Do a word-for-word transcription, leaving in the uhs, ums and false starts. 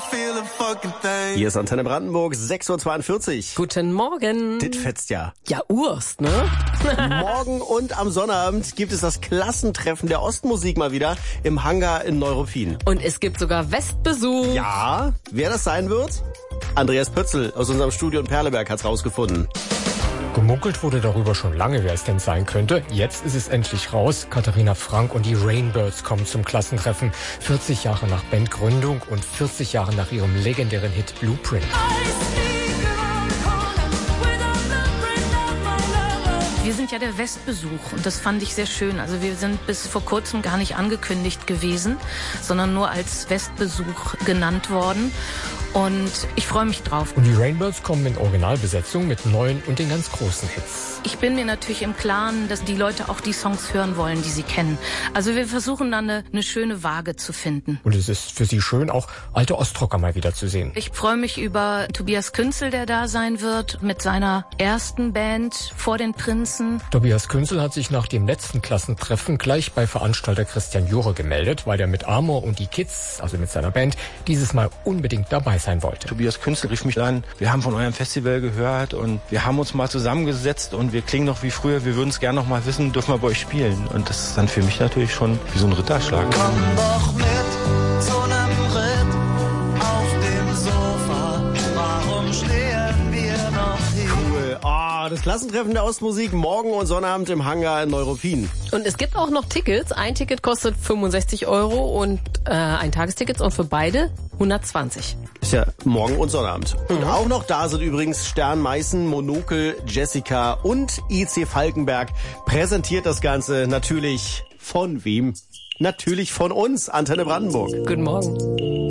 Hier ist Antenne Brandenburg, sechs Uhr zweiundvierzig. Guten Morgen. Dit fetzt ja. Ja, Urst, ne? Morgen und am Sonnabend gibt es das Klassentreffen der Ostmusik mal wieder im Hangar in Neuruppin. Und es gibt sogar Westbesuch. Ja, wer das sein wird? Andreas Pötzl aus unserem Studio in Perleberg hat's rausgefunden. Gemunkelt wurde darüber schon lange, wer es denn sein könnte. Jetzt ist es endlich raus. Katharina Frank und die Rainbirds kommen zum Klassentreffen. vierzig Jahre nach Bandgründung und vierzig Jahre nach ihrem legendären Hit Blueprint. Wir sind ja der Westbesuch und das fand ich sehr schön. Also wir sind bis vor kurzem gar nicht angekündigt gewesen, sondern nur als Westbesuch genannt worden. Und ich freue mich drauf. Und die Rainbirds kommen in Originalbesetzung mit neuen und den ganz großen Hits. Ich bin mir natürlich im Klaren, dass die Leute auch die Songs hören wollen, die sie kennen. Also wir versuchen dann eine, eine schöne Waage zu finden. Und es ist für sie schön, auch alte Ostrocker mal wieder zu sehen. Ich freue mich über Tobias Künzel, der da sein wird, mit seiner ersten Band Vor den Prinzen. Tobias Künzel hat sich nach dem letzten Klassentreffen gleich bei Veranstalter Christian Jure gemeldet, weil er mit Amor und die Kids, also mit seiner Band, dieses Mal unbedingt dabei sein wollte. Tobias Künzel rief mich an, wir haben von eurem Festival gehört und wir haben uns mal zusammengesetzt und wir klingen noch wie früher, wir würden es gerne noch mal wissen, dürfen wir bei euch spielen. Und das ist dann für mich natürlich schon wie so ein Ritterschlag. Komm doch mit zu einem Ritt auf dem Sofa, warum stehen wir noch hier? Cool. Ah, das Klassentreffen der Ostmusik morgen und Sonnabend im Hangar in Neuruppin. Und es gibt auch noch Tickets. Ein Ticket kostet fünfundsechzig Euro und äh, ein Tagesticket und für beide hundertzwanzig. Ist ja morgen und Sonnabend. Und mhm. auch noch da sind übrigens Stern Meißen, Monokel, Jessica und I C Falkenberg. Präsentiert das Ganze natürlich von wem? Natürlich von uns, Antenne Brandenburg. Guten Morgen.